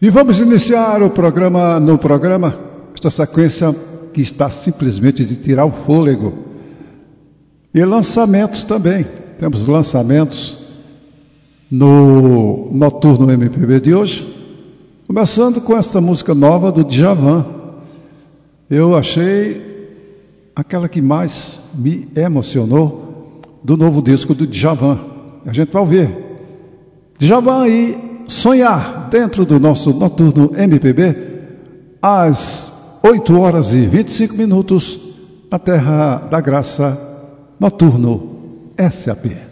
E vamos iniciar o programa, esta sequência que está simplesmente de tirar o fôlego. E lançamentos também. Temos lançamentos no Noturno MPB de hoje. Começando com esta música nova do Djavan. Eu achei aquela que mais me emocionou do novo disco do Djavan. A gente vai ouvir. Djavan e Sonhar, dentro do nosso Noturno MPB, às 8h25, na Terra da Graça, Noturno SAP.